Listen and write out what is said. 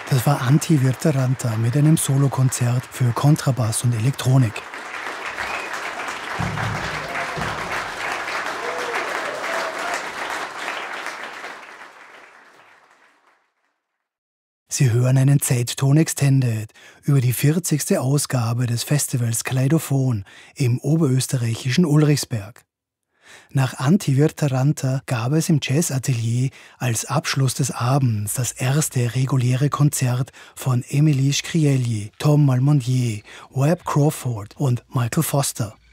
Das war Antti Virtaranta mit einem Solokonzert für Kontrabass und Elektronik. Sie hören einen Zeitton Extended über die 40. Ausgabe des Festivals Kaleidophon im oberösterreichischen Ulrichsberg. Nach Antti Virtaranta gab es im Jazzatelier als Abschluss des Abends das erste reguläre Konzert von Émilie Scrieli, Tom Malmondier, Webb Crawford und Michael Foster.